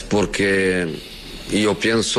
porque yo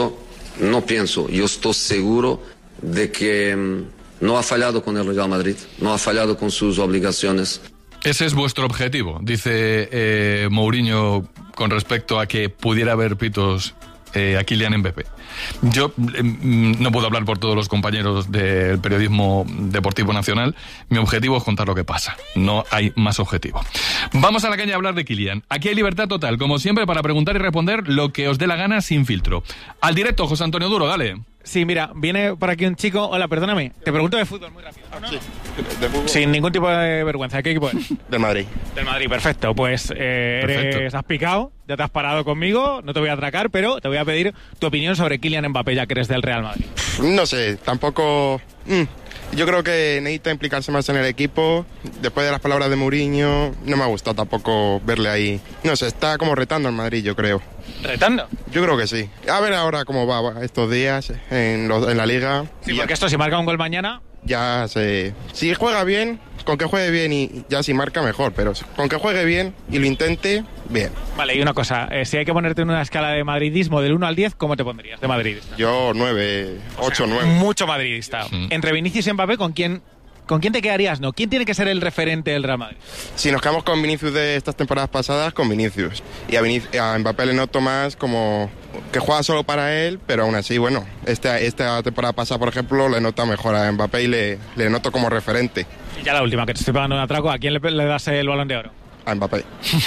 estoy seguro de que no ha fallado con el Real Madrid, no ha fallado con sus obligaciones. Ese es vuestro objetivo, dice Mourinho con respecto a que pudiera haber pitos a Kylian Mbappé. Yo no puedo hablar por todos los compañeros del periodismo deportivo nacional. Mi objetivo es contar lo que pasa. No hay más objetivo. Vamos a la calle a hablar de Kylian. Aquí hay libertad total, como siempre, para preguntar y responder lo que os dé la gana sin filtro. Al directo, José Antonio Duro, dale. Sí, mira, viene por aquí un chico. Hola, perdóname, te pregunto de fútbol muy rápido, ¿no? Sí, de fútbol. Sin ningún tipo de vergüenza. ¿De qué equipo eres? Del Madrid. Del Madrid, perfecto. Pues has picado, ya te has parado conmigo, no te voy a atracar, pero te voy a pedir tu opinión sobre Kylian Mbappé, ya que eres del Real Madrid. No sé, tampoco... Yo creo que necesita implicarse más en el equipo. Después de las palabras de Mourinho, no me ha gustado tampoco verle ahí. No sé, está como retando al Madrid, yo creo. ¿Retando? Yo creo que sí. A ver ahora cómo va estos días en la Liga. Sí, porque esto, si marca un gol mañana... Ya sé. Si juega bien, con que juegue bien y ya si marca mejor, pero con que juegue bien y lo intente, bien. Vale, y una cosa, si hay que ponerte en una escala de madridismo del 1 al 10, ¿cómo te pondrías de madridista? Yo 9, 8, 9. Mucho madridista. Entre Vinicius y Mbappé, ¿con quién te quedarías? ¿No? ¿Quién tiene que ser el referente del Real Madrid? Si nos quedamos con Vinicius de estas temporadas pasadas, con Vinicius. Y a Mbappé le noto más como que juega solo para él, pero aún así, bueno, esta temporada pasada, por ejemplo, le noto mejor a Mbappé y le noto como referente. Y ya la última, que te estoy pagando un atraco, ¿a quién le das el Balón de Oro? A Mbappé.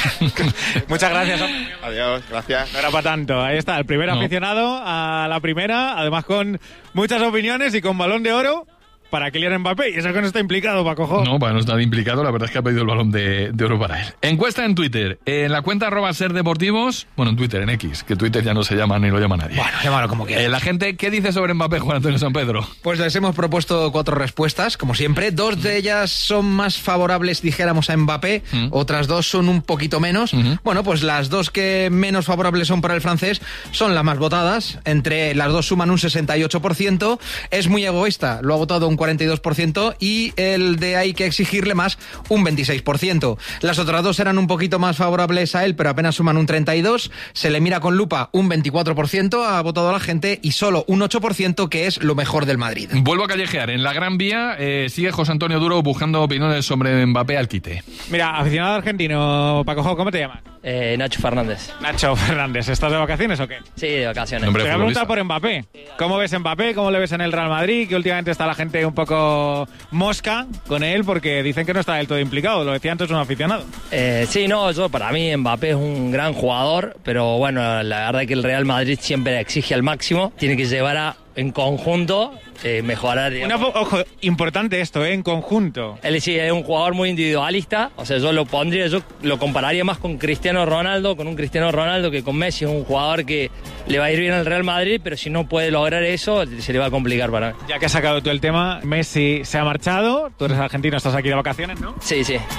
Muchas gracias, hombre. Adiós, gracias. No era para tanto. Ahí está, el primer aficionado a la primera, además con muchas opiniones y con Balón de Oro para Kylian Mbappé, y eso que no está implicado, Paco Jo. No, para no estar implicado, la verdad es que ha pedido el Balón de Oro para él. Encuesta en Twitter, en la cuenta @serdeportivos, bueno, en Twitter, en X, que Twitter ya no se llama ni lo llama nadie. Bueno, llámalo como quieras. La gente, ¿qué dice sobre Mbappé, Juan Antonio San Pedro? Pues les hemos propuesto 4 respuestas, como siempre. 2 de ellas son más favorables, dijéramos, a Mbappé, otras 2 son un poquito menos. Bueno, pues las 2 que menos favorables son para el francés son las más votadas. Entre las 2 suman un 68%. Es muy egoísta, lo ha votado un 42%. Y el de hay que exigirle más, un 26%. Las otras 2 eran un poquito más favorables a él, pero apenas suman un 32%. Se le mira con lupa, un 24% ha votado a la gente y solo un 8% que es lo mejor del Madrid. Vuelvo a callejear. En la Gran Vía sigue José Antonio Duro buscando opiniones sobre Mbappé al quite. Mira, aficionado argentino, Paco Jo, ¿cómo te llamas? Nacho Fernández. Nacho Fernández, ¿estás de vacaciones o qué? Sí, de vacaciones. Te voy a preguntar por Mbappé. ¿Cómo ves Mbappé? ¿Cómo le ves en el Real Madrid? Que últimamente está la gente un poco mosca con él porque dicen que no está del todo implicado. Lo decía antes un aficionado. Sí, no, para mí Mbappé es un gran jugador, pero bueno, la verdad es que el Real Madrid siempre exige al máximo. Tiene que llevar en conjunto mejorar. Ojo, importante esto, en conjunto. Él sí es un jugador muy individualista, o sea, yo lo compararía más con Cristiano Ronaldo, con un Cristiano Ronaldo que con Messi. Es un jugador que le va a ir bien al Real Madrid, pero si no puede lograr eso, se le va a complicar para mí. Ya que has sacado tú el tema, Messi se ha marchado, tú eres argentino, estás aquí de vacaciones, ¿no? Sí.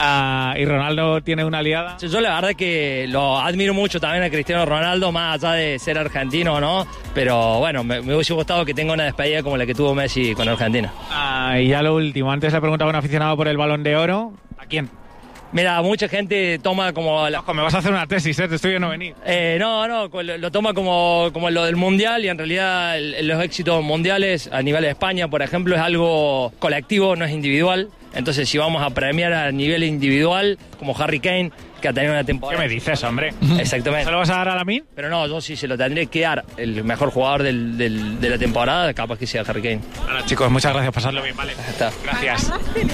Y Ronaldo tiene una aliada. Yo la verdad que lo admiro mucho también a Cristiano Ronaldo, más allá de ser argentino o no, pero bueno, me hubiese gustado que tenga una despedida como la que tuvo Messi con Argentina. Y ya lo último, antes le preguntaba a un aficionado por el Balón de Oro, ¿a quién? Mira, mucha gente toma como... Ojo, me vas a hacer una tesis, te estoy viendo venir. No, lo toma como lo del Mundial, y en realidad los éxitos mundiales a nivel de España, por ejemplo, es algo colectivo, no es individual. Entonces, si vamos a premiar a nivel individual, como Harry Kane, que ha tenido una temporada... ¿Qué me dices, hombre? Exactamente. ¿Se lo vas a dar a Lamine? Pero no, yo sí se lo tendré que dar el mejor jugador de la temporada, capaz que sea Harry Kane. Ahora, chicos, muchas gracias, pasadlo bien, ¿vale? Está. Gracias.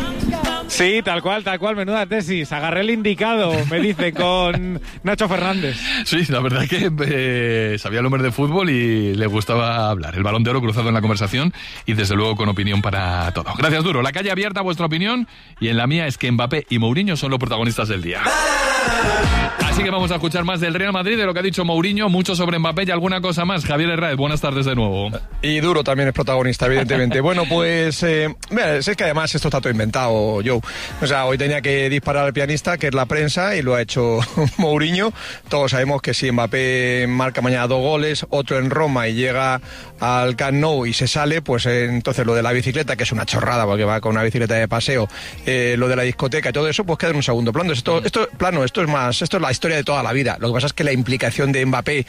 Sí, tal cual, menuda tesis. Agarré el indicado, me dice, con Nacho Fernández. Sí, la verdad que sabía el hombre de fútbol y le gustaba hablar. El Balón de Oro cruzado en la conversación y desde luego con opinión para todo. Gracias, Duro. La calle abierta a vuestra opinión, y en la mía es que Mbappé y Mourinho son los protagonistas del día. Así que vamos a escuchar más del Real Madrid, de lo que ha dicho Mourinho, mucho sobre Mbappé y alguna cosa más. Javier Herráez, buenas tardes de nuevo. Y Duro también es protagonista, evidentemente. Bueno, pues mira, es que además esto está todo inventado, Joe. O sea, hoy tenía que disparar al pianista, que es la prensa, y lo ha hecho Mourinho. Todos sabemos que si Mbappé marca mañana 2 goles, otro en Roma y llega al Camp Nou y se sale, pues entonces lo de la bicicleta, que es una chorrada porque va con una bicicleta de paseo, lo de la discoteca y todo eso, pues queda en un segundo plano. Esto es la historia de toda la vida. Lo que pasa es que la implicación de Mbappé,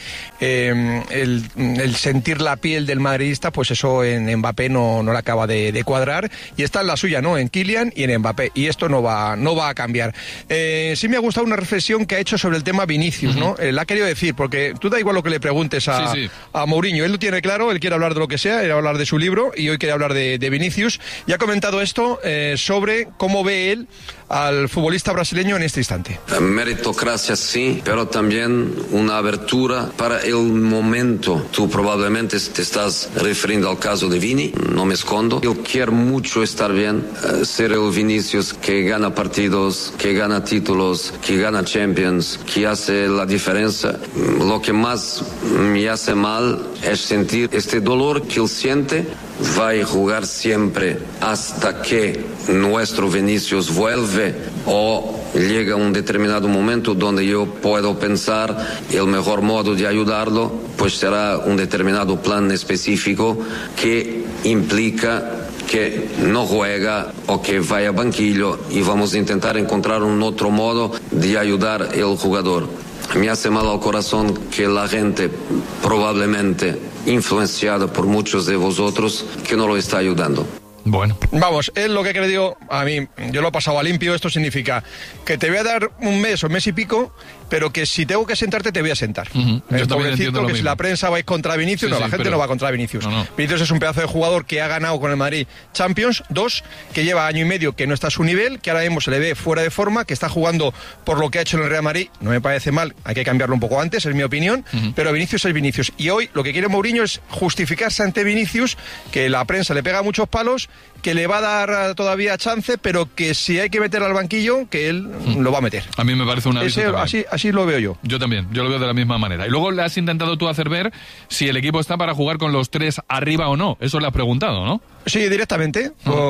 el sentir la piel del madridista, pues eso en Mbappé no le acaba de cuadrar, y está en la suya, ¿no? En Kylian y en Mbappé, y esto no va a cambiar. Sí me ha gustado una reflexión que ha hecho sobre el tema Vinicius, ¿no? La ha querido decir, porque tú da igual lo que le preguntes a Mourinho, él lo tiene claro, él quiere hablar de lo que sea, quiere hablar de su libro, y hoy quiere hablar de Vinicius, y ha comentado esto sobre cómo ve él al futbolista brasileño en este instante. Meritocracia sí, pero también una abertura para el momento. Tú probablemente te estás refiriendo al caso de Vini, no me escondo. Él quiere mucho estar bien, ser el Vinicius que gana partidos, que gana títulos, que gana Champions, que hace la diferencia. Lo que más me hace mal es sentir este dolor que él siente. Va a jugar siempre hasta que nuestro Vinicius vuelve o llega un determinado momento donde yo puedo pensar el mejor modo de ayudarlo, pues será un determinado plan específico que implica que no juega o que vaya a banquillo, y vamos a intentar encontrar un otro modo de ayudar al jugador. Me hace mal al corazón que la gente, probablemente influenciada por muchos de vosotros, que no lo está ayudando. Bueno. Vamos, él lo que creo, a mí, yo lo he pasado a limpio. Esto significa que te voy a dar un mes o mes y pico, pero que si tengo que sentarte, te voy a sentar. Yo también entiendo lo que mismo. Si la prensa va contra Vinicius, la gente no va contra Vinicius. No. Vinicius es un pedazo de jugador que ha ganado con el Madrid Champions, 2, que lleva año y medio que no está a su nivel, que ahora mismo se le ve fuera de forma, que está jugando por lo que ha hecho en el Real Madrid. No me parece mal, hay que cambiarlo un poco antes, es mi opinión, pero Vinicius es Vinicius. Y hoy lo que quiere Mourinho es justificarse ante Vinicius, que la prensa le pega muchos palos, que le va a dar todavía chance, pero que si hay que meter al banquillo, que él lo va a meter. A mí me parece una así lo veo yo. Yo también, yo lo veo de la misma manera. Y luego le has intentado tú hacer ver si el equipo está para jugar con los 3 arriba o no. Eso le has preguntado, ¿no? Sí, directamente.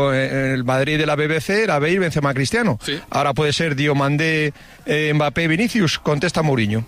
El Madrid de la BBC era Bale, Benzema, Cristiano. Sí. Ahora puede ser Diomandé, Mbappé, Vinicius. Contesta Mourinho.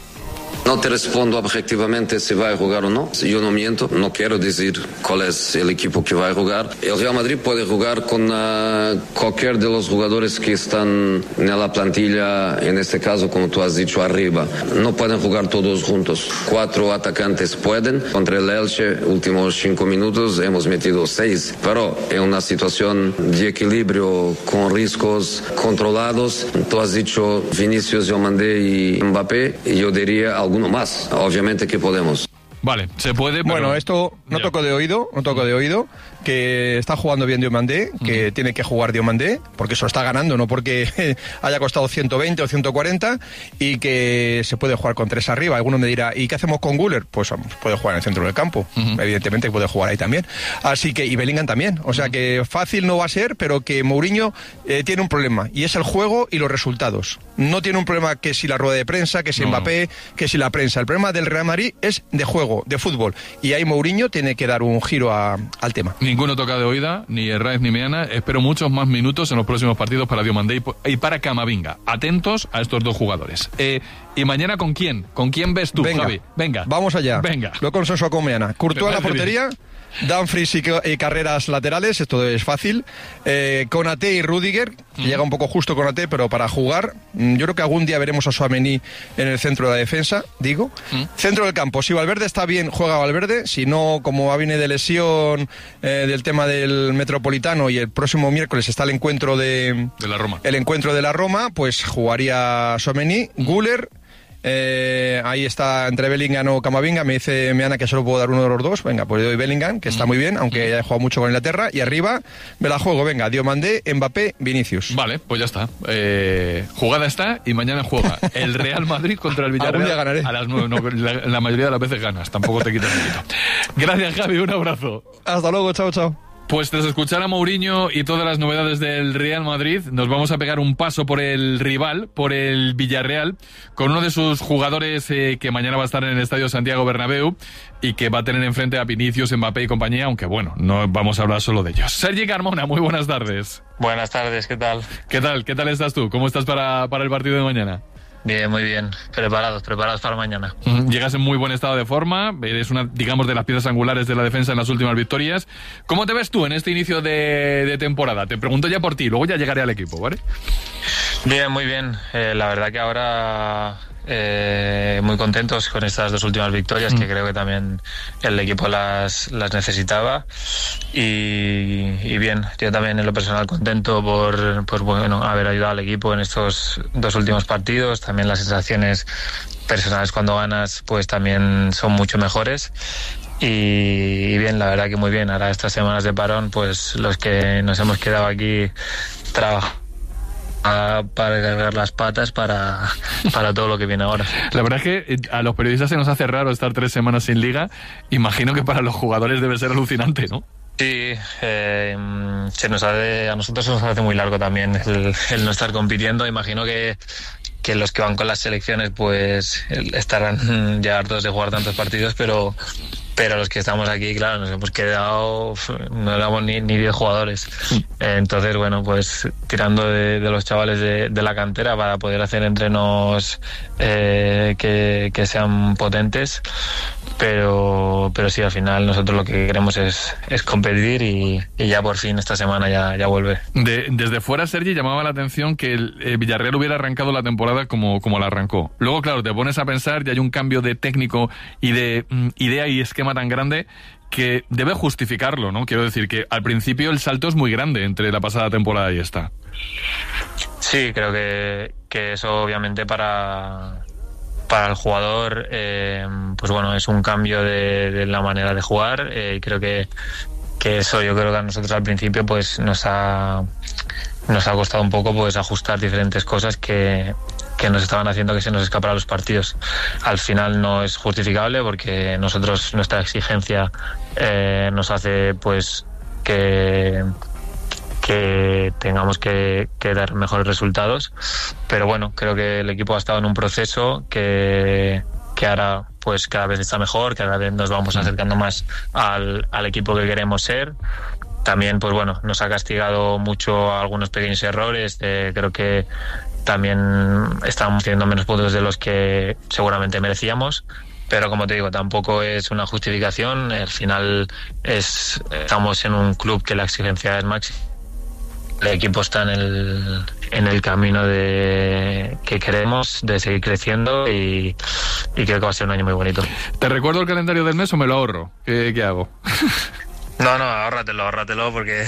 No te respondo objetivamente si va a jugar o no. Yo no miento, no quiero decir cuál es el equipo que va a jugar. El Real Madrid puede jugar con cualquier de los jugadores que están en la plantilla, en este caso, como tú has dicho, arriba. No pueden jugar todos juntos. 4 atacantes pueden. Contra el Elche, últimos 5 minutos, hemos metido 6. Pero en una situación de equilibrio, con riesgos controlados, tú has dicho Vinicius, Diomandé y Mbappé, y yo diría alguno más, obviamente que podemos. Vale, se puede, pero... Bueno, esto no toco de oído, que está jugando bien Diomandé, que tiene que jugar Diomandé, porque eso está ganando, no porque haya costado 120 o 140, y que se puede jugar con 3 arriba. Alguno me dirá, ¿y qué hacemos con Güler? Pues puede jugar en el centro del campo, evidentemente puede jugar ahí también. Así que, y Bellingham también, o sea que fácil no va a ser, pero que Mourinho tiene un problema, y es el juego y los resultados. No tiene un problema que si la rueda de prensa, que si Mbappé, que si la prensa. El problema del Real Madrid es de juego, de fútbol, y ahí Mourinho tiene que dar un giro al tema. Ninguno toca de oída, ni Herraiz ni Meana. Espero muchos más minutos en los próximos partidos para Diomandé y para Camavinga. Atentos a estos 2 jugadores. ¿Y mañana con quién? ¿Con quién ves tú, Javi? Venga. Vamos allá. Venga. Lo consenso con Meana. Courtois en la portería. Dumfries y Carreras laterales, esto es fácil. Konaté y Rüdiger, llega un poco justo Konaté, pero para jugar, yo creo que algún día veremos a Tchouaméni en el centro de la defensa, digo. Centro del campo, si Valverde está bien, juega Valverde, si no, como viene de lesión del tema del Metropolitano, y el próximo miércoles está el encuentro de la Roma. El encuentro de la Roma, pues jugaría Tchouaméni, Güler. Ahí está entre Bellingham o Camavinga. Me dice Meana que solo puedo dar uno de los 2. Venga, pues le doy Bellingham, que está muy bien, aunque haya jugado mucho con Inglaterra. Y arriba me la juego, venga, Diomandé, Mbappé, Vinicius. Vale, pues ya está. Jugada está, y mañana juega el Real Madrid contra el Villarreal. Algún día ganaré. A las 9. No, la mayoría de las veces ganas, tampoco te quitas mucho. Gracias, Javi, un abrazo. Hasta luego, chao, chao. Pues tras escuchar a Mourinho y todas las novedades del Real Madrid, nos vamos a pegar un paso por el rival, por el Villarreal, con uno de sus jugadores que mañana va a estar en el Estadio Santiago Bernabéu y que va a tener enfrente a Vinicius, Mbappé y compañía, aunque bueno, no vamos a hablar solo de ellos. Sergi Carmona, muy buenas tardes. Buenas tardes, ¿qué tal? ¿Qué tal estás tú? ¿Cómo estás para el partido de mañana? Bien, muy bien. Preparados para mañana. Llegas en muy buen estado de forma, eres una, digamos, de las piezas angulares de la defensa en las últimas victorias. ¿Cómo te ves tú en este inicio de temporada? Te pregunto ya por ti, luego ya llegaré al equipo, ¿vale? Bien, muy bien. La verdad que ahora muy contentos con estas 2 últimas victorias, que creo que también el equipo las necesitaba. Y bien, yo también en lo personal contento por bueno, haber ayudado al equipo en estos 2 últimos partidos. También las sensaciones personales cuando ganas pues también son mucho mejores. Y bien, la verdad que muy bien. Ahora estas semanas de parón, pues los que nos hemos quedado aquí trabajando para cargar las patas para todo lo que viene ahora. La verdad es que a los periodistas se nos hace raro estar 3 semanas sin liga. Imagino que para los jugadores debe ser alucinante, ¿no? Sí, a nosotros se nos hace muy largo también el no estar compitiendo. Imagino que los que van con las selecciones pues estarán ya hartos de jugar tantos partidos, pero los que estamos aquí, claro, nos hemos quedado, no éramos ni 10 jugadores. Entonces, bueno, pues tirando de los chavales de la cantera para poder hacer entrenos que sean potentes. Pero sí, al final nosotros lo que queremos es competir y ya por fin esta semana ya vuelve. Desde fuera, Sergi, llamaba la atención que el Villarreal hubiera arrancado la temporada como la arrancó. Luego, claro, te pones a pensar y hay un cambio de técnico y de idea y esquema tan grande que debe justificarlo, ¿no? Quiero decir que al principio el salto es muy grande entre la pasada temporada y esta. Sí, creo que eso obviamente para el jugador pues bueno, es un cambio de la manera de jugar. Creo que eso, yo creo que a nosotros al principio pues nos ha costado un poco pues ajustar diferentes cosas que nos estaban haciendo que se nos escaparan los partidos. Al final no es justificable porque nuestra exigencia nos hace pues que tengamos que dar mejores resultados, pero bueno, creo que el equipo ha estado en un proceso que ahora pues cada vez está mejor, cada vez nos vamos acercando más al equipo que queremos ser. También pues bueno, nos ha castigado mucho algunos pequeños errores, creo que también estamos teniendo menos puntos de los que seguramente merecíamos, pero como te digo, tampoco es una justificación. Al final estamos en un club que la exigencia es máxima. El equipo está en el camino que queremos, de seguir creciendo y creo que va a ser un año muy bonito. ¿Te recuerdo el calendario del mes o me lo ahorro? ¿Qué hago? No, ahórratelo porque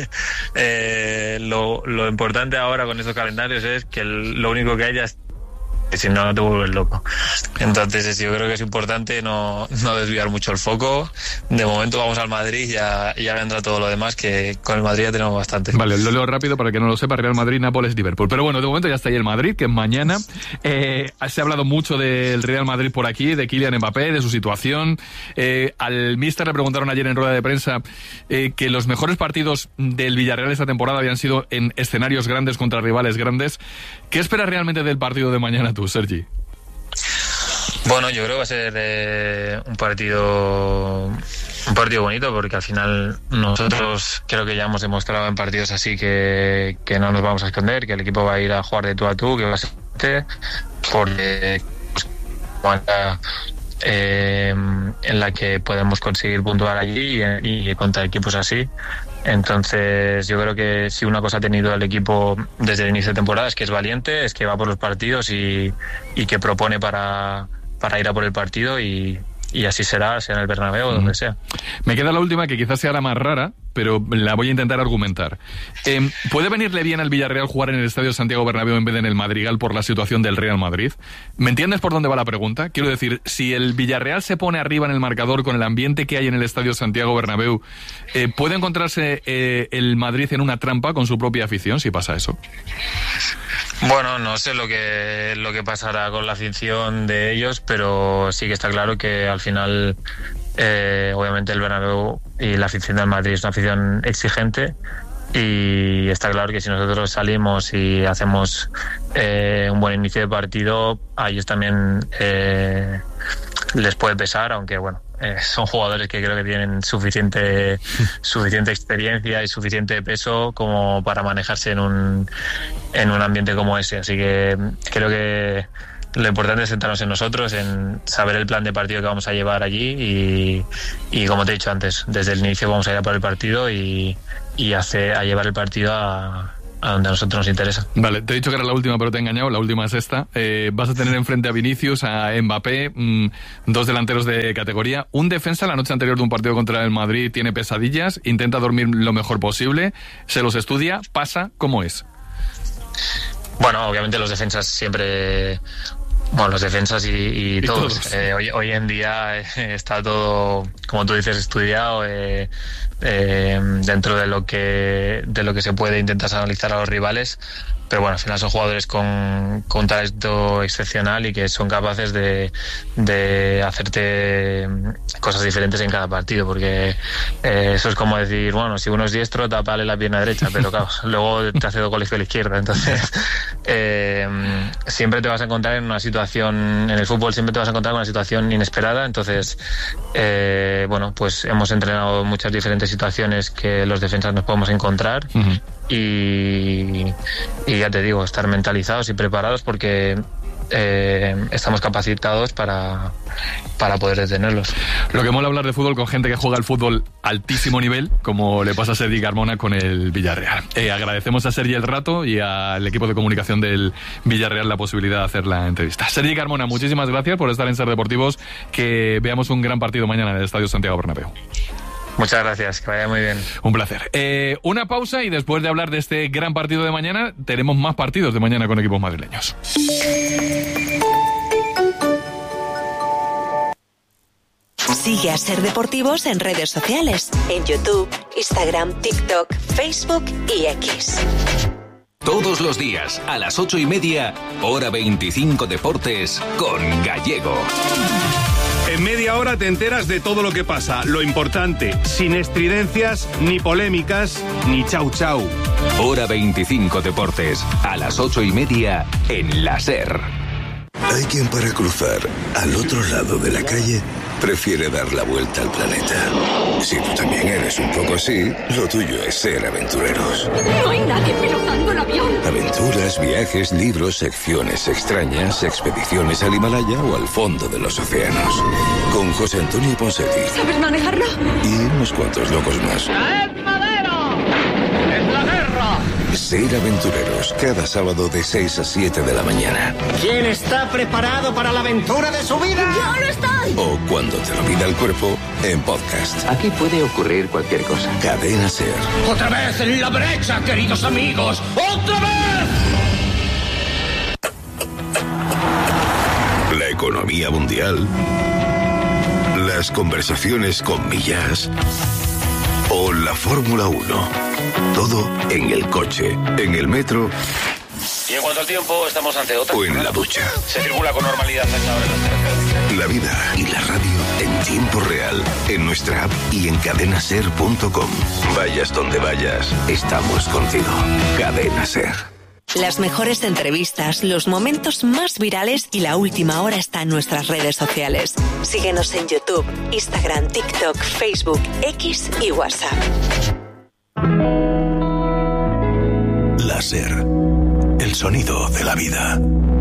lo importante ahora con estos calendarios es que lo único que haya es que si no te vuelves loco. Entonces yo creo que es importante no desviar mucho el foco. De momento vamos al Madrid y ya vendrá todo lo demás, que con el Madrid ya tenemos bastante. Vale, lo leo rápido para que no lo sepa: Real Madrid, Nápoles, Liverpool. Pero bueno, de momento ya está ahí el Madrid, que es mañana. Se ha hablado mucho del Real Madrid por aquí, de Kylian Mbappé, de su situación. Al míster le preguntaron ayer en rueda de prensa que los mejores partidos del Villarreal esta temporada habían sido en escenarios grandes contra rivales grandes. ¿Qué esperas realmente del partido de mañana tú, Sergi? Bueno, yo creo que va a ser un partido bonito, porque al final nosotros creo que ya hemos demostrado en partidos así que no nos vamos a esconder, que el equipo va a ir a jugar de tú a tú, que va a ser porque en la que podemos conseguir puntuar allí y contra equipos así. Entonces yo creo que si una cosa ha tenido el equipo desde el inicio de temporada es que es valiente, es que va por los partidos y que propone para ir a por el partido y así sea en el Bernabéu o donde sea. Me queda la última, que quizás sea la más rara, pero la voy a intentar argumentar. ¿Puede venirle bien al Villarreal jugar en el Estadio Santiago Bernabéu en vez de en el Madrigal por la situación del Real Madrid? ¿Me entiendes por dónde va la pregunta? Quiero decir, si el Villarreal se pone arriba en el marcador con el ambiente que hay en el Estadio Santiago Bernabéu, ¿puede encontrarse el Madrid en una trampa con su propia afición si pasa eso? Bueno, no sé lo que pasará con la afición de ellos, pero sí que está claro que al final obviamente el Bernabéu y la afición del Madrid es una afición exigente, y está claro que si nosotros salimos y hacemos un buen inicio de partido, a ellos también les puede pesar, aunque bueno, son jugadores que creo que tienen suficiente experiencia y suficiente peso como para manejarse en un ambiente como ese. Así que creo que lo importante es centrarnos en nosotros, en saber el plan de partido que vamos a llevar allí y como te he dicho antes, desde el inicio vamos a ir a por el partido y a llevar el partido a a nosotros nos interesa. Vale, te he dicho que era la última, pero te he engañado. La última es esta. Vas a tener enfrente a Vinicius, a Mbappé, dos delanteros de categoría. Un defensa la noche anterior de un partido contra el Madrid tiene pesadillas, intenta dormir lo mejor posible, se los estudia, pasa, ¿cómo es? Bueno, obviamente los defensas siempre... Bueno, los defensas y todos. Hoy en día está todo, como tú dices, estudiado dentro de lo que se puede. Intentas analizar a los rivales, pero bueno, al final son jugadores con talento excepcional y que son capaces de hacerte cosas diferentes en cada partido, porque eso es como decir, bueno, si uno es diestro, tápale la pierna derecha, pero claro, luego te hace 2 goles con la izquierda. Entonces siempre te vas a encontrar en una situación, en el fútbol siempre te vas a encontrar en una situación inesperada. Entonces bueno, pues hemos entrenado muchas diferentes situaciones que los defensas nos podemos encontrar. Uh-huh. Y ya te digo, estar mentalizados y preparados, porque estamos capacitados para poder detenerlos. Lo que mola hablar de fútbol con gente que juega al fútbol altísimo nivel, como le pasa a Sergi Carmona con el Villarreal. Agradecemos a Sergi el rato y al equipo de comunicación del Villarreal la posibilidad de hacer la entrevista. Sergi Carmona, muchísimas gracias por estar en Ser Deportivos. Que veamos un gran partido mañana en el Estadio Santiago Bernabéu. Muchas gracias, que vaya muy bien. Un placer. Una pausa y después de hablar de este gran partido de mañana, tenemos más partidos de mañana con equipos madrileños. Sigue a Ser Deportivos en redes sociales, en YouTube, Instagram, TikTok, Facebook y X. Todos los días, a las 8:30, Hora 25 Deportes, con Gallego. En media hora te enteras de todo lo que pasa, lo importante, sin estridencias, ni polémicas, ni chau chau. Hora 25 Deportes, a las 8:30, en la Ser. Hay quien para cruzar al otro lado de la calle prefiere dar la vuelta al planeta. Si tú también eres un poco así, lo tuyo es ser aventureros. No hay nadie pilotando el avión. Aventuras, viajes, libros, secciones extrañas, expediciones al Himalaya o al fondo de los océanos. Con José Antonio Ponseti. ¿Sabes manejarlo? Y unos cuantos locos más. ¡Es madero! ¡Es la guerra! Ser aventureros, cada sábado de 6 a 7 de la mañana. ¿Quién está preparado para la aventura de su vida? ¡Yo no estoy! O cuando te lo pida el cuerpo, en podcast. Aquí puede ocurrir cualquier cosa. Cadena Ser. ¡Otra vez en la brecha, queridos amigos! ¡Otra vez! La economía mundial. Las conversaciones con millas. O la Fórmula 1. Todo en el coche, en el metro. Y en cuanto al tiempo, estamos ante otra. O en la ducha. Se circula con normalidad hasta ahora en las carreteras. La vida y la radio en tiempo real, en nuestra app y en cadenaser.com. Vayas donde vayas, estamos contigo. Cadena Ser. Las mejores entrevistas, los momentos más virales y la última hora está en nuestras redes sociales. Síguenos en YouTube, Instagram, TikTok, Facebook, X y WhatsApp. La Ser. El sonido de la vida.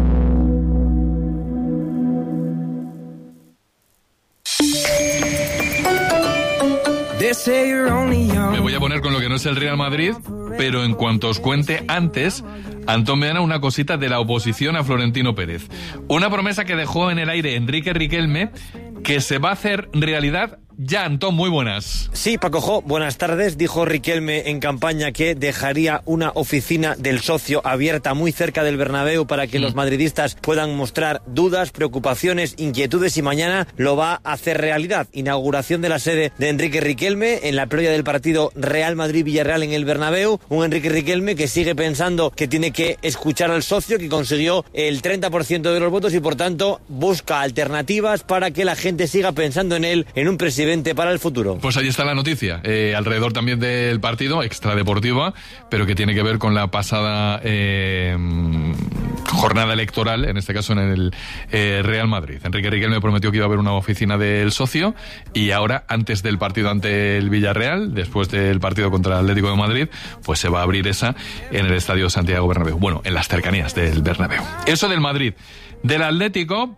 Me voy a poner con lo que no es el Real Madrid, pero en cuanto os cuente antes, Antón me da una cosita de la oposición a Florentino Pérez. Una promesa que dejó en el aire Enrique Riquelme, que se va a hacer realidad ya. Antón, muy buenas. Sí, Paco Jo, buenas tardes. Dijo Riquelme en campaña que dejaría una oficina del socio abierta muy cerca del Bernabéu para que los madridistas puedan mostrar dudas, preocupaciones, inquietudes, y mañana lo va a hacer realidad. Inauguración de la sede de Enrique Riquelme en la previa del partido Real Madrid-Villarreal en el Bernabéu. Un Enrique Riquelme que sigue pensando que tiene que escuchar al socio, que consiguió el 30% de los votos y por tanto busca alternativas para que la gente siga pensando en él, en un presidente para el futuro. Pues ahí está la noticia, alrededor también del partido extradeportiva, pero que tiene que ver con la pasada jornada electoral, en este caso en el Real Madrid. Enrique Riquelme prometió que iba a haber una oficina del socio y ahora, antes del partido ante el Villarreal, después del partido contra el Atlético de Madrid, pues se va a abrir esa en el Estadio Santiago Bernabéu. Bueno, en las cercanías del Bernabéu. Eso del Madrid. Del Atlético,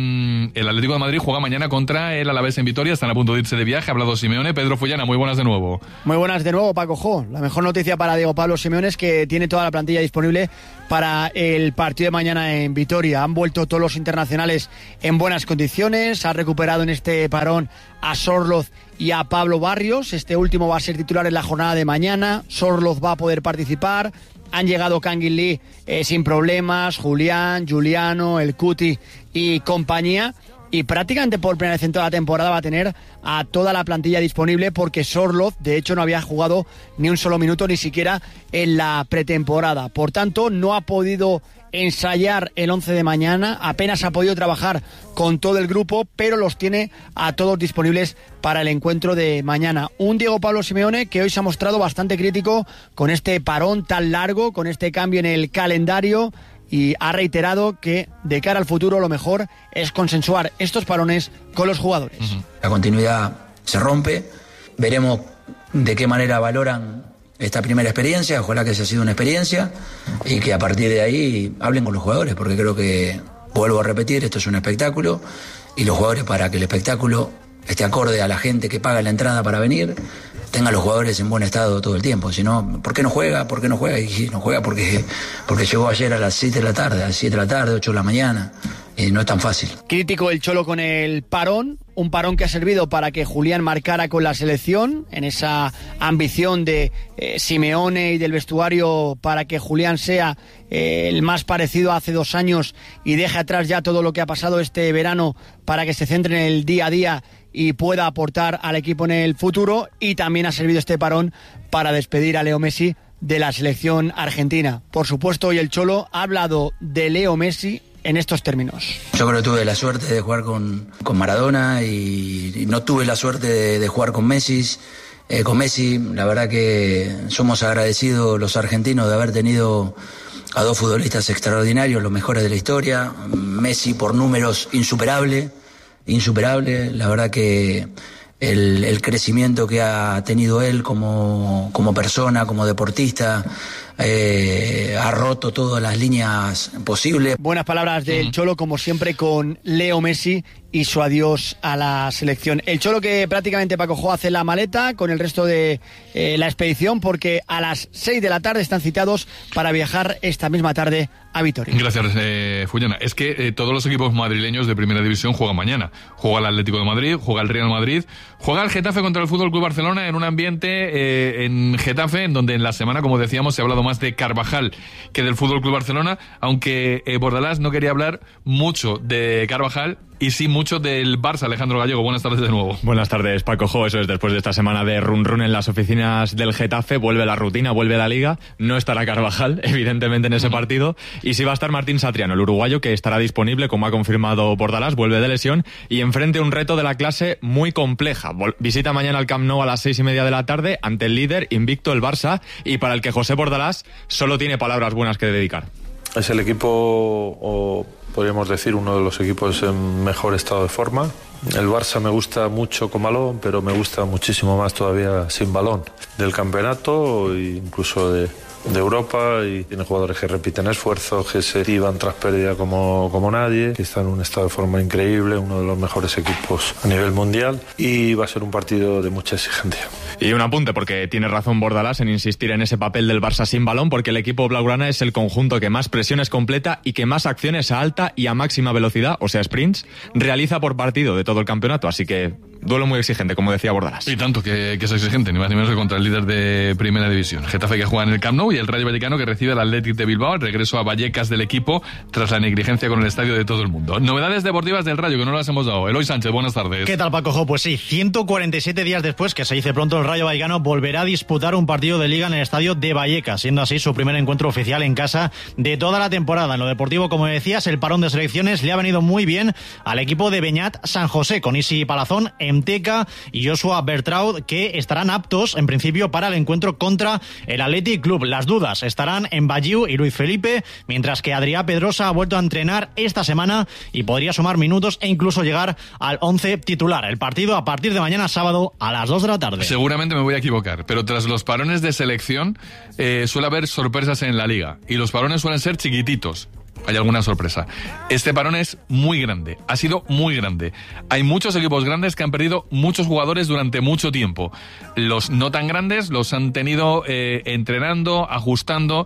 el Atlético de Madrid juega mañana contra el Alavés en Vitoria. Están a punto de irse de viaje. Ha hablado Simeone. Pedro Fullana, muy buenas de nuevo. Muy buenas de nuevo, Paco Jo. La mejor noticia para Diego Pablo Simeone es que tiene toda la plantilla disponible para el partido de mañana en Vitoria. Han vuelto todos los internacionales en buenas condiciones. Ha recuperado en este parón a Sorloz y a Pablo Barrios. Este último va a ser titular en la jornada de mañana. Sorloz va a poder participar. Han llegado Kangin Lee sin problemas, Julián, Juliano, El Cuti y compañía. Y prácticamente por primera vez en toda la temporada va a tener a toda la plantilla disponible, porque Sorloz, de hecho, no había jugado ni un solo minuto, ni siquiera en la pretemporada. Por tanto, no ha podido ensayar el 11 de mañana, apenas ha podido trabajar con todo el grupo, pero los tiene a todos disponibles para el encuentro de mañana. Un Diego Pablo Simeone que hoy se ha mostrado bastante crítico con este parón tan largo, con este cambio en el calendario, y ha reiterado que de cara al futuro lo mejor es consensuar estos parones con los jugadores. La continuidad se rompe, veremos de qué manera valoran esta primera experiencia, ojalá que haya sido una experiencia y que a partir de ahí hablen con los jugadores, porque creo que, vuelvo a repetir, esto es un espectáculo y los jugadores, para que el espectáculo esté acorde a la gente que paga la entrada para venir, tengan los jugadores en buen estado todo el tiempo. Si no, ¿por qué no juega? ¿Por qué no juega? Y no juega porque llegó ayer a las 7 de la tarde, a las 7 de la tarde, 8 de la mañana. Y no es tan fácil. Crítico el Cholo con el parón, un parón que ha servido para que Julián marcara con la selección, en esa ambición de Simeone y del vestuario para que Julián sea el más parecido a hace 2 años y deje atrás ya todo lo que ha pasado este verano para que se centre en el día a día y pueda aportar al equipo en el futuro. Y también ha servido este parón para despedir a Leo Messi de la selección argentina. Por supuesto, hoy el Cholo ha hablado de Leo Messi en estos términos. Yo creo que tuve la suerte de jugar con Maradona y no tuve la suerte de jugar con Messi. Con Messi, la verdad que somos agradecidos los argentinos de haber tenido a 2 futbolistas extraordinarios, los mejores de la historia. Messi por números insuperable. La verdad que el crecimiento que ha tenido él como persona, como deportista, ha roto todas las líneas posibles. Buenas palabras del Cholo, como siempre, con Leo Messi y su adiós a la selección. El Cholo que prácticamente, Paco Jo, hace la maleta con el resto de la expedición, porque a las 6 de la tarde están citados para viajar esta misma tarde a Vitoria. Gracias, Fullana. Es que todos los equipos madrileños de Primera División juegan mañana. Juega el Atlético de Madrid, juega el Real Madrid, juega el Getafe contra el Fútbol Club Barcelona en un ambiente en Getafe, en donde en la semana, como decíamos, se ha hablado más de Carvajal que del Fútbol Club Barcelona, aunque Bordalás no quería hablar mucho de Carvajal y sí mucho del Barça. Alejandro Gallego, buenas tardes de nuevo. Buenas tardes, Paco Jo. Eso es, después de esta semana de run en las oficinas del Getafe, vuelve la rutina, vuelve la Liga. No estará Carvajal, evidentemente, en ese partido. Y sí va a estar Martín Satriano, el uruguayo, que estará disponible, como ha confirmado Bordalás, vuelve de lesión y enfrente un reto de la clase muy compleja. Visita mañana al Camp Nou a las 6:30 de la tarde ante el líder invicto, el Barça, y para el que José Bordalás solo tiene palabras buenas que dedicar. Es el equipo, o podríamos decir, uno de los equipos en mejor estado de forma. El Barça me gusta mucho con balón, pero me gusta muchísimo más todavía sin balón. Del campeonato e incluso de Europa, y tiene jugadores que repiten esfuerzos, que se activan tras pérdida como nadie, que están en un estado de forma increíble, uno de los mejores equipos a nivel mundial, y va a ser un partido de mucha exigencia. Y un apunte, porque tiene razón Bordalás en insistir en ese papel del Barça sin balón, porque el equipo blaugrana es el conjunto que más presiones completa y que más acciones a alta y a máxima velocidad, o sea sprints, realiza por partido de todo el campeonato, así que duelo muy exigente, como decía Bordalás. Y tanto que es exigente, ni más ni menos que contra el líder de Primera División. Getafe, que juega en el Camp Nou, y el Rayo Vallecano, que recibe al Athletic de Bilbao, el regreso a Vallecas del equipo tras la negligencia con el estadio de todo el mundo. Novedades deportivas del Rayo, que no las hemos dado. Eloy Sánchez, buenas tardes. ¿Qué tal, Paco Jo? Pues sí, 147 días después, que se dice pronto, el Rayo Vallecano volverá a disputar un partido de Liga en el estadio de Vallecas, siendo así su primer encuentro oficial en casa de toda la temporada. En lo deportivo, como decías, el parón de selecciones le ha venido muy bien al equipo de Beñat San José, con Isi Palazón en Emteka y Joshua Bertraud, que estarán aptos en principio para el encuentro contra el Athletic Club. Las dudas estarán en Bayiu y Luis Felipe, mientras que Adrià Pedrosa ha vuelto a entrenar esta semana y podría sumar minutos e incluso llegar al 11 titular. El partido a partir de mañana sábado a las 2 de la tarde. Seguramente me voy a equivocar, pero tras los parones de selección suele haber sorpresas en la Liga y los parones suelen ser chiquititos. Hay alguna sorpresa. Este parón es muy grande, ha sido muy grande. Hay muchos equipos grandes que han perdido muchos jugadores durante mucho tiempo. Los no tan grandes los han tenido entrenando, ajustando,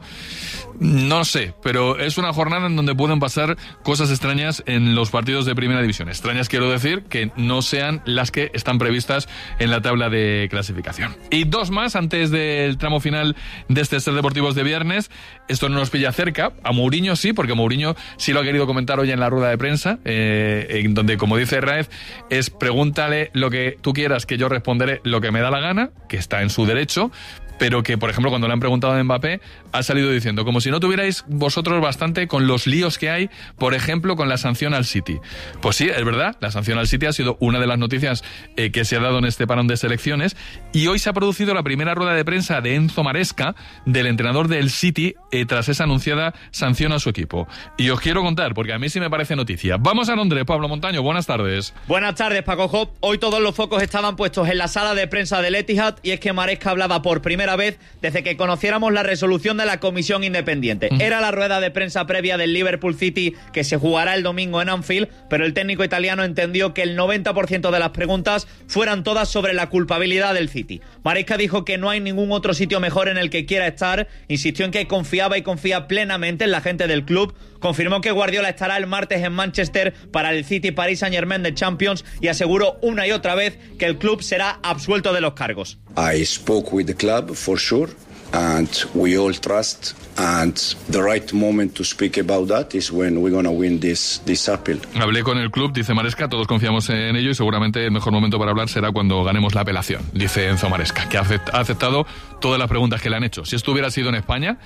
no sé, pero es una jornada en donde pueden pasar cosas extrañas en los partidos de Primera División. Extrañas quiero decir que no sean las que están previstas en la tabla de clasificación. Y dos más antes del tramo final de este Ser Deportivos de viernes. Esto no nos pilla cerca, a Mourinho sí, porque Mourinho sí lo ha querido comentar hoy en la rueda de prensa, en donde, como dice Raez, es pregúntale lo que tú quieras, que yo responderé lo que me da la gana, que está en su derecho, pero que, por ejemplo, cuando le han preguntado a Mbappé, ha salido diciendo, como si no tuvierais vosotros bastante con los líos que hay, por ejemplo, con la sanción al City. Pues sí, es verdad, la sanción al City ha sido una de las noticias que se ha dado en este parón de selecciones, y hoy se ha producido la primera rueda de prensa de Enzo Maresca, del entrenador del City, tras esa anunciada sanción a su equipo. Y os quiero contar, porque a mí sí me parece noticia. Vamos a Londres, Pablo Montaño, buenas tardes. Buenas tardes, Paco Job. Hoy todos los focos estaban puestos en la sala de prensa del Etihad, y es que Maresca hablaba por primera vez desde que conociéramos la resolución de la comisión independiente. Era la rueda de prensa previa del Liverpool City, que se jugará el domingo en Anfield, pero el técnico italiano entendió que el 90% de las preguntas fueran todas sobre la culpabilidad del City. Maresca dijo que no hay ningún otro sitio mejor en el que quiera estar, insistió en que confiaba y confía plenamente en la gente del club, confirmó que Guardiola estará el martes en Manchester para el City Paris Saint-Germain de Champions y aseguró una y otra vez que el club será absuelto de los cargos. I spoke with the club for sure, and we all trust, and the right moment to speak about that is when we're going to win this appeal. Hablé con el club, dice Maresca, todos confiamos en ello y seguramente el mejor momento para hablar será cuando ganemos la apelación, dice Enzo Maresca, que ha aceptado todas las preguntas que le han hecho. Si esto hubiera sido en España,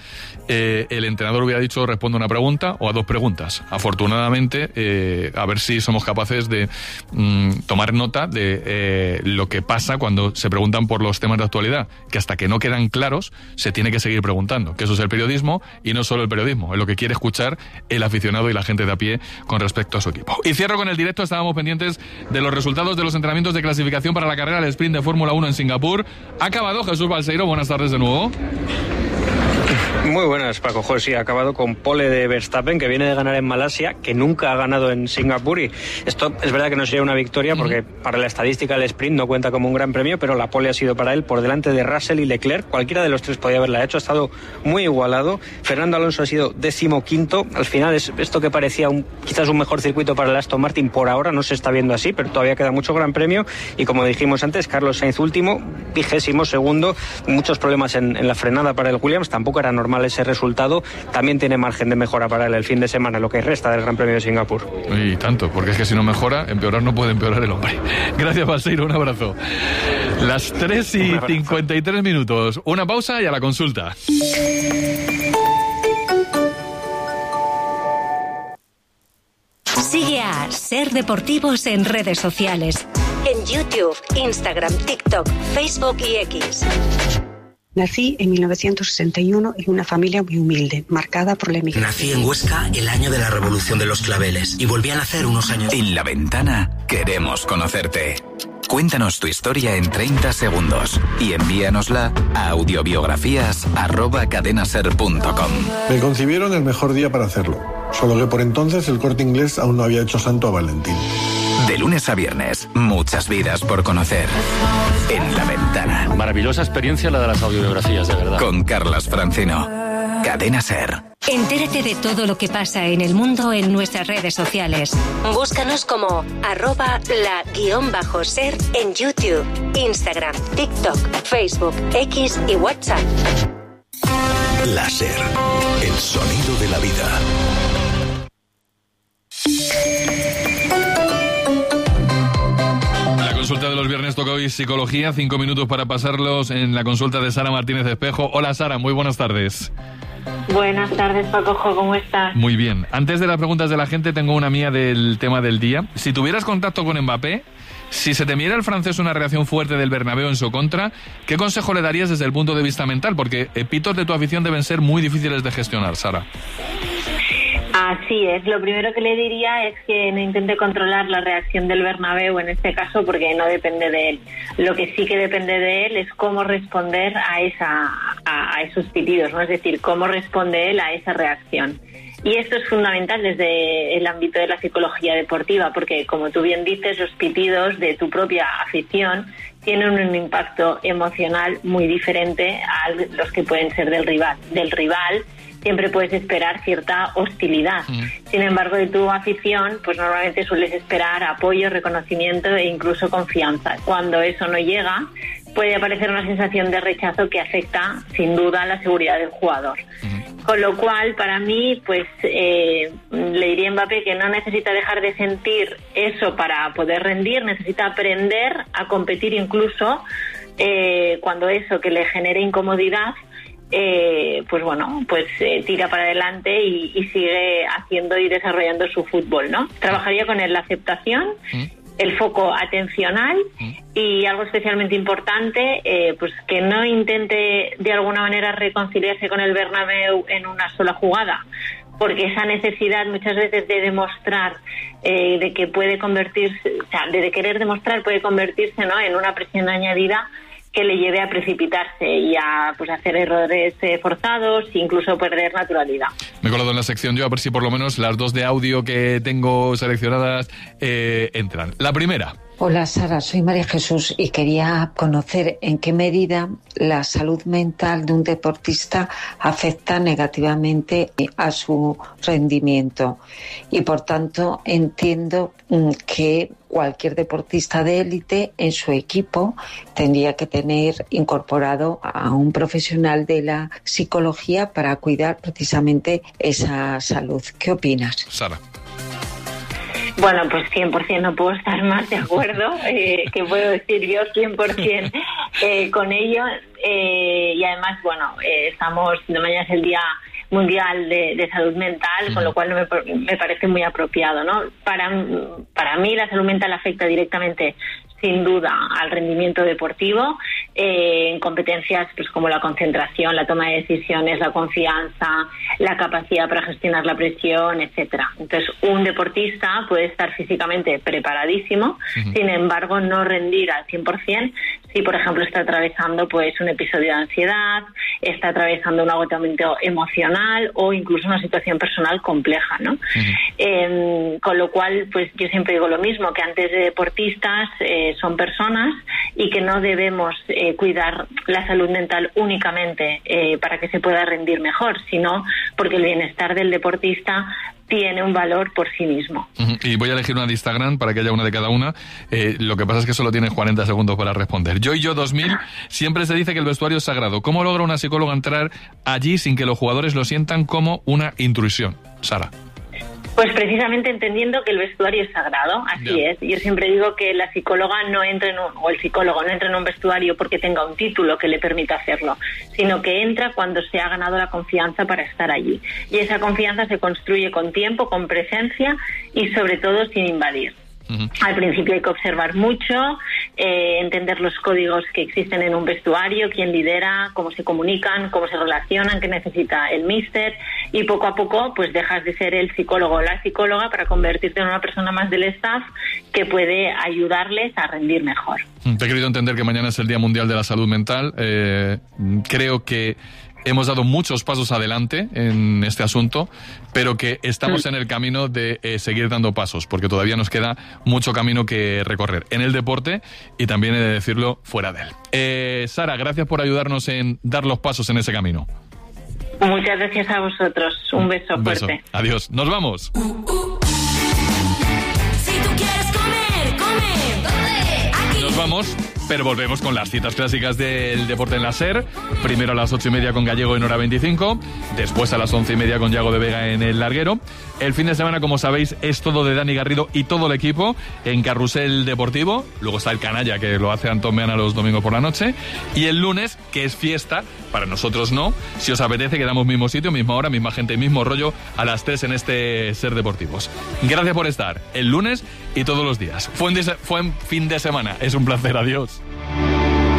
el entrenador hubiera dicho responde a una pregunta o a dos preguntas. Afortunadamente, a ver si somos capaces de tomar nota de lo que pasa cuando se preguntan por los temas de actualidad, que hasta que no quedan claros se tiene que seguir preguntando, que eso es el periodismo y no solo el periodismo, es lo que quiere escuchar el aficionado y la gente de a pie con respecto a su equipo. Y cierro con el directo, estábamos pendientes de los resultados de los entrenamientos de clasificación para la carrera del sprint de Fórmula 1 en Singapur. Ha acabado Jesús Balseiro, buenas tardes de nuevo. Muy buenas, Paco José. Ha acabado con pole de Verstappen, que viene de ganar en Malasia, que nunca ha ganado en Singapur. Y esto es verdad que no sería una victoria porque para la estadística el sprint no cuenta como un gran premio, pero la pole ha sido para él por delante de Russell y Leclerc. Cualquiera de los tres podía haberla hecho. Ha estado muy igualado. Fernando Alonso ha sido 15º. Al final es esto que parecía quizás un mejor circuito para el Aston Martin. Por ahora no se está viendo así, pero todavía queda mucho gran premio. Y como dijimos antes, Carlos Sainz último, 22º. Muchos problemas en la frenada para el Williams. Tampoco era normal ese resultado. También tiene margen de mejora para él el fin de semana, lo que resta del Gran Premio de Singapur. Y tanto, porque es que si no mejora, empeorar no puede empeorar el hombre. Gracias, Balseiro, un abrazo. Las 3:53 minutos. Una pausa y a la consulta. Sigue a Ser Deportivos en redes sociales. En YouTube, Instagram, TikTok, Facebook y X. Nací en 1961 en una familia muy humilde, marcada por la emigración. Nací en Huesca el año de la Revolución de los Claveles y volví a nacer unos años. En La Ventana queremos conocerte. Cuéntanos tu historia en 30 segundos y envíanosla a audiobiografías@cadenaser.com. Me concibieron el mejor día para hacerlo, solo que por entonces el Corte Inglés aún no había hecho santo a Valentín. De lunes a viernes, muchas vidas por conocer. En La Ventana. Maravillosa experiencia la de las audiobiografías, de verdad. Con Carlas Francino. Cadena Ser. Entérate de todo lo que pasa en el mundo en nuestras redes sociales. Búscanos como @la_ser en YouTube, Instagram, TikTok, Facebook, X y WhatsApp. La Ser, el sonido de la vida. La consulta de los viernes toca hoy psicología, 5 minutos para pasarlos en la consulta de Sara Martínez Espejo. Hola Sara, muy buenas tardes. Buenas tardes, Pacojo, ¿cómo estás? Muy bien. Antes de las preguntas de la gente, tengo una mía del tema del día. Si tuvieras contacto con Mbappé, Si se temiera el francés una reacción fuerte del Bernabéu en su contra, ¿qué consejo le darías desde el punto de vista mental? Porque pitos de tu afición deben ser muy difíciles de gestionar, Sara. Así es, lo primero que le diría es que no intente controlar la reacción del Bernabéu en este caso, porque no depende de él. Lo que sí que depende de él es cómo responder a esos pitidos, ¿no? Es decir, cómo responde él a esa reacción. Y esto es fundamental desde el ámbito de la psicología deportiva, porque como tú bien dices, los pitidos de tu propia afición tienen un impacto emocional muy diferente a los que pueden ser del rival. Del rival siempre puedes esperar cierta hostilidad. Sin embargo, de tu afición, pues normalmente sueles esperar apoyo, reconocimiento e incluso confianza. Cuando eso no llega, puede aparecer una sensación de rechazo que afecta, sin duda, la seguridad del jugador. Con lo cual, para mí, pues le diría a Mbappé que no necesita dejar de sentir eso para poder rendir, necesita aprender a competir incluso cuando eso que le genere incomodidad, tira para adelante y sigue haciendo y desarrollando su fútbol, ¿no? Trabajaría con él la aceptación, el foco atencional y algo especialmente importante, pues que no intente de alguna manera reconciliarse con el Bernabéu en una sola jugada, porque esa necesidad muchas veces de demostrar, de que puede convertirse, o sea, de querer demostrar puede convertirse, ¿no?, en una presión añadida que le lleve a precipitarse y a hacer errores forzados e incluso perder naturalidad. Me he colado en la sección yo a ver si por lo menos las dos de audio que tengo seleccionadas entran. La primera. Hola Sara, soy María Jesús y quería conocer en qué medida la salud mental de un deportista afecta negativamente a su rendimiento y por tanto entiendo que cualquier deportista de élite en su equipo tendría que tener incorporado a un profesional de la psicología para cuidar precisamente esa salud. ¿Qué opinas? Sara. Bueno, pues 100% no puedo estar más de acuerdo. ¿Qué puedo decir yo? 100% con ello. Y además, estamos, de mañana es el Día Mundial de Salud Mental, con lo cual me parece muy apropiado, ¿no? Para mí la salud mental afecta directamente, sin duda, al rendimiento deportivo, en competencias pues como la concentración, la toma de decisiones, la confianza, la capacidad para gestionar la presión, etcétera. Entonces, un deportista puede estar físicamente preparadísimo, sin embargo, no rendir al 100% si, por ejemplo, está atravesando pues un episodio de ansiedad, está atravesando un agotamiento emocional o incluso una situación personal compleja, ¿no? Con lo cual, pues yo siempre digo lo mismo, que antes de deportistas son personas y que no debemos cuidar la salud mental únicamente para que se pueda rendir mejor, sino porque el bienestar del deportista tiene un valor por sí mismo. Y voy a elegir una de Instagram para que haya una de cada una. Lo que pasa es que solo tienes 40 segundos para responder. Yo 2000, siempre se dice que el vestuario es sagrado. ¿Cómo logra una psicóloga entrar allí sin que los jugadores lo sientan como una intrusión? Sara. Pues precisamente entendiendo que el vestuario es sagrado, así es. Yo siempre digo que la psicóloga no entra o el psicólogo no entra en un vestuario porque tenga un título que le permita hacerlo, sino que entra cuando se ha ganado la confianza para estar allí. Y esa confianza se construye con tiempo, con presencia y sobre todo sin invadir. Al principio hay que observar mucho, entender los códigos que existen en un vestuario, quién lidera, cómo se comunican, cómo se relacionan, qué necesita el míster, y poco a poco pues dejas de ser el psicólogo o la psicóloga para convertirte en una persona más del staff que puede ayudarles a rendir mejor. Te he querido entender que mañana es el Día Mundial de la Salud Mental. Creo que hemos dado muchos pasos adelante en este asunto, pero que estamos en el camino de seguir dando pasos, porque todavía nos queda mucho camino que recorrer en el deporte y también, he de decirlo, fuera de él. Sara, gracias por ayudarnos en dar los pasos en ese camino. Muchas gracias a vosotros. Un beso fuerte. Adiós. Nos vamos. Si tú quieres comer, come. ¿Dónde? Aquí. Nos vamos. pero volvemos con las citas clásicas del deporte en la SER. Primero a las 8:30 con Gallego en Hora 25, después a las 11:30 con Yago de Vega en El Larguero. El fin de semana, como sabéis, es todo de Dani Garrido y todo el equipo en Carrusel Deportivo. Luego está el Canalla, que lo hace Antón Meana los domingos por la noche. Y el lunes, que es fiesta, para nosotros no. Si os apetece, quedamos mismo sitio, misma hora, misma gente, mismo rollo, a las 3 en este SER Deportivos. Gracias por estar el lunes y todos los días. Buen fin de semana. Es un placer. Adiós.